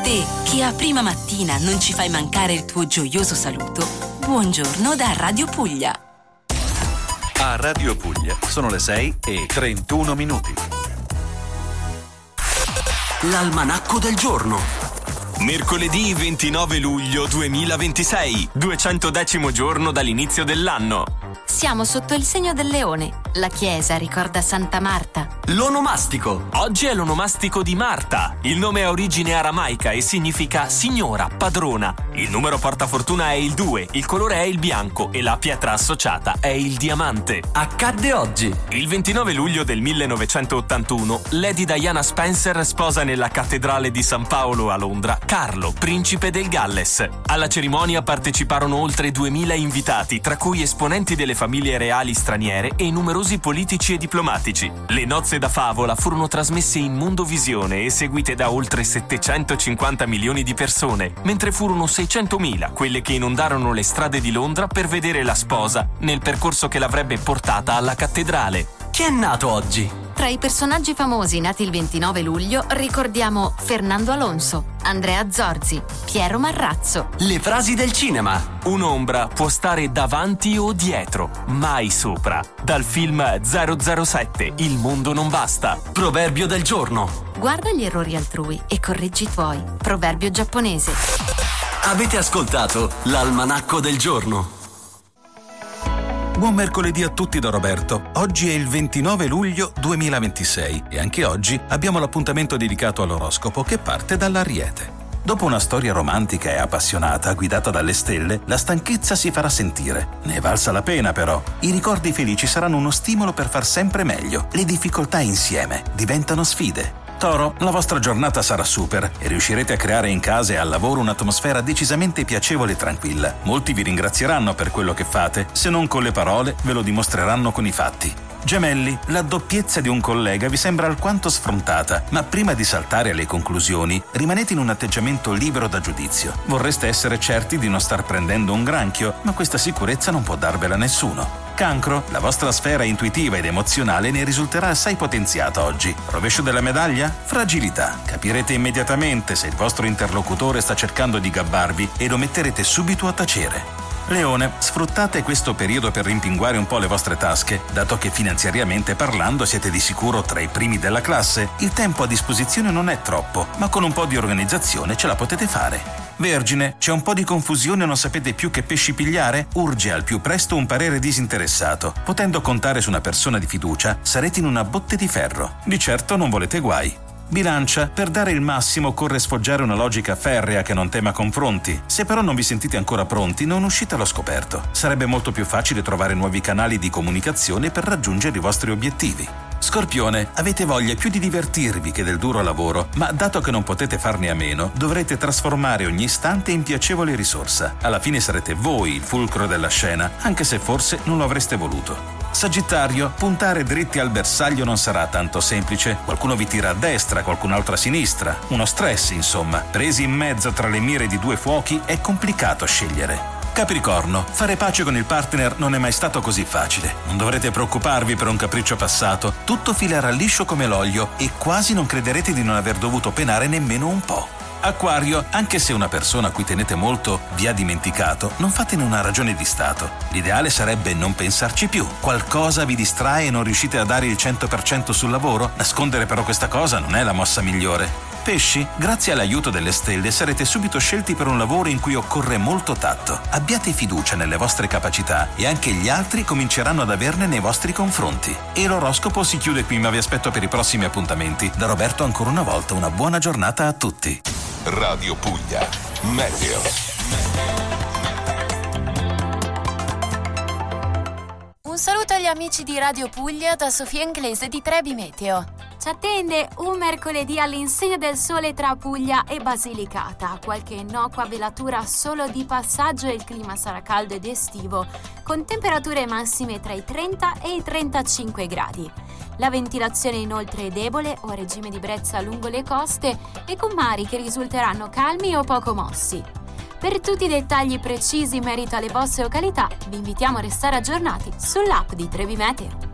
te che a prima mattina non ci fai mancare il tuo gioioso saluto, buongiorno da Radio Puglia. A Radio Puglia sono le 6:31. L'almanacco del giorno. Mercoledì 29 luglio 2026, 210° giorno dall'inizio dell'anno. Siamo sotto il segno del leone. La chiesa ricorda Santa Marta. L'onomastico. Oggi è l'onomastico di Marta. Il nome ha origine aramaica e significa signora, padrona. Il numero portafortuna è il 2, il colore è il bianco e la pietra associata è il diamante. Accadde oggi. Il 29 luglio del 1981, Lady Diana Spencer sposa nella cattedrale di San Paolo a Londra Carlo, principe del Galles. Alla cerimonia parteciparono oltre 2000 invitati, tra cui esponenti delle famiglie reali straniere e numerosi politici e diplomatici. Le nozze da favola furono trasmesse in mondovisione e seguite da oltre 750 milioni di persone, mentre furono 600.000 quelle che inondarono le strade di Londra per vedere la sposa nel percorso che l'avrebbe portata alla cattedrale. Chi è nato oggi? Tra i personaggi famosi nati il 29 luglio ricordiamo Fernando Alonso, Andrea Zorzi, Piero Marrazzo. Le frasi del cinema. Un'ombra può stare davanti o dietro, mai sopra. Dal film 007, Il mondo non basta. Proverbio del giorno. Guarda gli errori altrui e correggi i tuoi. Proverbio giapponese. Avete ascoltato l'almanacco del giorno. Buon mercoledì a tutti da Roberto. Oggi è il 29 luglio 2026 e anche oggi abbiamo l'appuntamento dedicato all'oroscopo che parte dall'Ariete. Dopo una storia romantica e appassionata guidata dalle stelle, la stanchezza si farà sentire. Ne è valsa la pena però. I ricordi felici saranno uno stimolo per far sempre meglio. Le difficoltà insieme diventano sfide. Toro, la vostra giornata sarà super e riuscirete a creare in casa e al lavoro un'atmosfera decisamente piacevole e tranquilla. Molti vi ringrazieranno per quello che fate, se non con le parole ve lo dimostreranno con i fatti. Gemelli, la doppiezza di un collega vi sembra alquanto sfrontata, ma prima di saltare alle conclusioni, rimanete in un atteggiamento libero da giudizio. Vorreste essere certi di non star prendendo un granchio, ma questa sicurezza non può darvela nessuno. Cancro, la vostra sfera intuitiva ed emozionale ne risulterà assai potenziata oggi. Rovescio della medaglia? Fragilità. Capirete immediatamente se il vostro interlocutore sta cercando di gabbarvi e lo metterete subito a tacere. Leone, sfruttate questo periodo per rimpinguare un po' le vostre tasche, dato che finanziariamente parlando siete di sicuro tra i primi della classe. Il tempo a disposizione non è troppo, ma con un po' di organizzazione ce la potete fare. Vergine, c'è un po' di confusione e non sapete più che pesci pigliare? Urge al più presto un parere disinteressato. Potendo contare su una persona di fiducia, sarete in una botte di ferro. Di certo non volete guai. Bilancia, per dare il massimo occorre sfoggiare una logica ferrea che non tema confronti. Se però non vi sentite ancora pronti, non uscite allo scoperto. Sarebbe molto più facile trovare nuovi canali di comunicazione per raggiungere i vostri obiettivi. Scorpione, avete voglia più di divertirvi che del duro lavoro, ma dato che non potete farne a meno, dovrete trasformare ogni istante in piacevole risorsa. Alla fine sarete voi il fulcro della scena, anche se forse non lo avreste voluto. Sagittario, puntare dritti al bersaglio non sarà tanto semplice. Qualcuno vi tira a destra, qualcun altro a sinistra. Uno stress, insomma. Presi in mezzo tra le mire di due fuochi è complicato scegliere. Capricorno, fare pace con il partner non è mai stato così facile. Non dovrete preoccuparvi per un capriccio passato. Tutto filerà liscio come l'olio e quasi non crederete di non aver dovuto penare nemmeno un po'. Acquario, anche se una persona a cui tenete molto vi ha dimenticato, non fatene una ragione di stato. L'ideale sarebbe non pensarci più. Qualcosa vi distrae e non riuscite a dare il 100% sul lavoro? Nascondere però questa cosa non è la mossa migliore. Pesci, grazie all'aiuto delle stelle sarete subito scelti per un lavoro in cui occorre molto tatto. Abbiate fiducia nelle vostre capacità e anche gli altri cominceranno ad averne nei vostri confronti. E l'oroscopo si chiude qui, ma vi aspetto per i prossimi appuntamenti. Da Roberto ancora una volta una buona giornata a tutti. Radio Puglia, Meteo. Un saluto agli amici di Radio Puglia da Sofia Inglese di Trebi Meteo. Ci attende un mercoledì all'insegna del sole tra Puglia e Basilicata. Qualche innocua velatura solo di passaggio e il clima sarà caldo ed estivo, con temperature massime tra i 30 e i 35 gradi. La ventilazione inoltre è debole o a regime di brezza lungo le coste e con mari che risulteranno calmi o poco mossi. Per tutti i dettagli precisi in merito alle vostre località, vi invitiamo a restare aggiornati sull'app di Trebi Meteo.